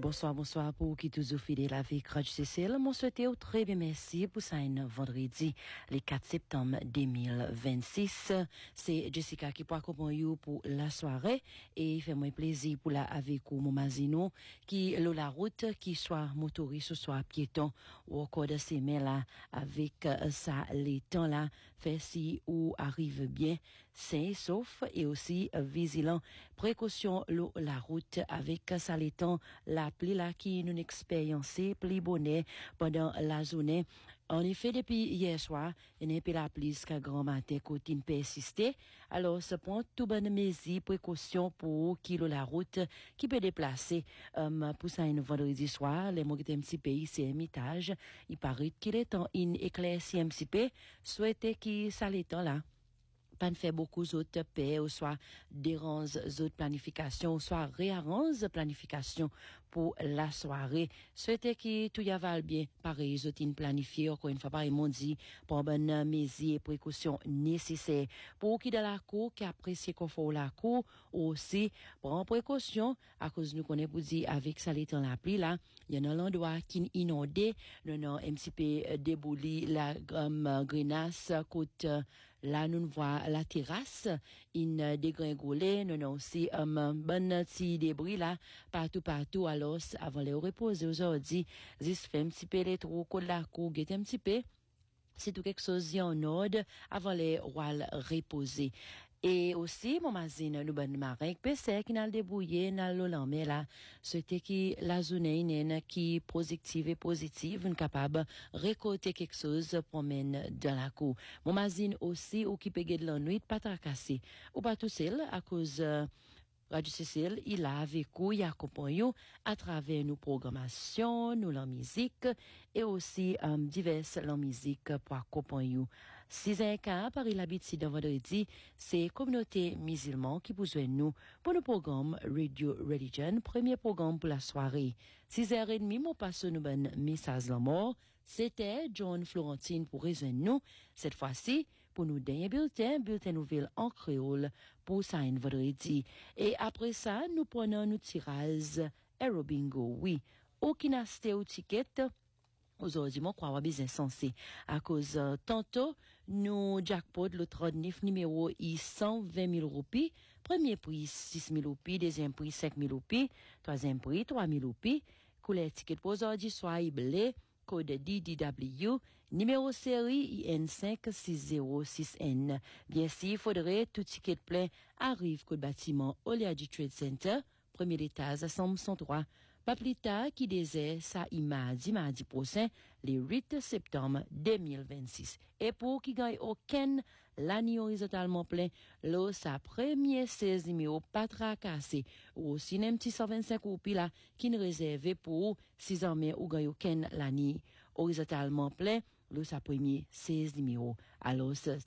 Bonsoir pour qui toujours fidèle avec Radio Cécile. Mon souhaité au très bien merci pour ça un vendredi, le 4 septembre 2026. C'est Jessica qui peut accompagner vous pour la soirée et fait moi plaisir pour la avec vous, mon mazino, qui la route, qui soit motoriste, soit piéton, ou encore de ces mains là, avec ça, les temps là, fait si ou arrive bien, sain et sauf, et aussi vigilant, précaution, la route, avec ça, les temps, la pluie là qui nous expériençait pluie bonnet pendant la journée. En effet, depuis hier soir, il n'y a pas la pluie jusqu'à grand matin côté persister. Alors, ce point, tout bonne mesure, précaution pour qui la route qui peut déplacer. Pour ça, un vendredi soir, les mots qui un petit pays, c'est un mitage. Il paraît qu'il est en éclairci un petit peu. Souhaitez qu'il ça l'étant là. Pas de faire beaucoup d'autres paix, ou soit dérange d'autres planifications, ou soit réarrange planification pour la soirée. Souhaitez que tout y avale bien, pareil, une planifié, encore une fois, pareil, m'ont dit, pour bonne mesure et précautions nécessaires. Pour qui de la cour, qui apprécie qu'on fait la cour, aussi, prend précaution, à cause nous connaît pour dire, avec ça, l'étant la pluie, là, il y en a l'endroit qui inondé, nous avons un petit peu débouli la, grenasse, côte, là, nous voit la terrasse, in dégringolé, nous avons aussi, bon petit débris, là, partout, alors, avant les reposer aujourd'hui, juste fait un petit peu les trous, de la cour, un petit peu, c'est tout quelque chose en ordre, avant les rois reposer. Et aussi, mon mazine, nous bonne marin, PC qui n'a le débrouillé, n'a le lendemain là, c'était qui la zone qui positive et positive, une capable récolter quelque chose promène dans la cour. Mon mazine aussi, ou qui peut de l'ennui, pas tracasser. Ou pas tout seul, à cause, Radio Cécile, il a avec vous, il accompagne à travers nos programmations, nous la musique et aussi diverses la musique pour accompagner. 6h15 par l'habitude de vendredi, c'est communauté musulmane qui besoin nous pour le programme Radio Religion, premier programme pour la soirée. 6h30, mon passe nous bon message la mort. C'était John Florentine pour rejoindre nous. Cette fois-ci, pour nous donner bulletin nouvelle en créole pour ça un vendredi. Et après ça, nous prenons nos tirages Aerobingo. Oui, aucune acheté au ticket. Aujourd'hui, moi, crois bien censé. À cause, tantôt, nous, jackpot, le 39 numéro, 120 000 roupies. Premier prix, 6 000 roupies. Deuxième prix, 5 000 roupies. Troisième prix, 3 000 roupies. Couleur ticket pour aujourd'hui, soit blé. Code DDW, numéro série IN5606N. Bien sûr, il faudrait tout ticket plein arrive code bâtiment Oliadi Trade Center, premier étage à 103. Pas plus tard, qui désire ça mardi prochain, le 8 septembre 2026. Et pour qui gagne aucun, l'année horizontalement plein, là, sa première 16 numéro pas tracassé. Ou aussi, un petit 125 roupies là, qui ne réservé pour 6 ans, mais ou gagne aucun l'année horizontalement plein, là, sa première 16 numéro. Alors,